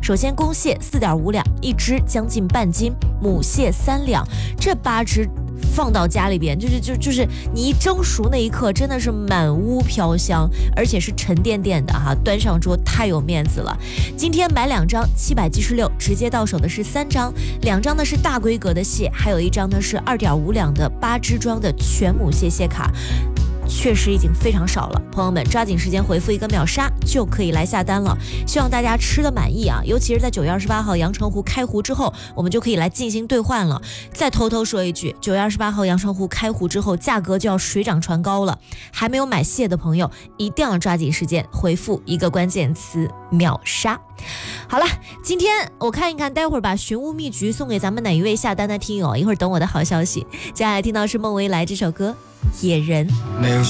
首先公蟹4.5两，一只将近半斤，母蟹3两，这8只放到家里边，就是你一蒸熟那一刻，真的是满屋飘香，而且是沉甸甸的哈，端上桌太有面子了。今天买2张776，直接到手的是3张，2张呢是大规格的蟹，还有1张呢是2.5两的8只装的全母蟹蟹卡。确实已经非常少了，朋友们抓紧时间回复一个秒杀就可以来下单了，希望大家吃的满意啊！尤其是在9月28号阳澄湖开湖之后，我们就可以来进行兑换了。再偷偷说一句，9月28号阳澄湖开湖之后，价格就要水涨船高了，还没有买蟹的朋友一定要抓紧时间回复一个关键词秒杀。好了，今天我看一看，待会儿把寻屋秘籍送给咱们哪一位下单的听友，一会儿等我的好消息。接下来听到是孟维来这首歌《野人》。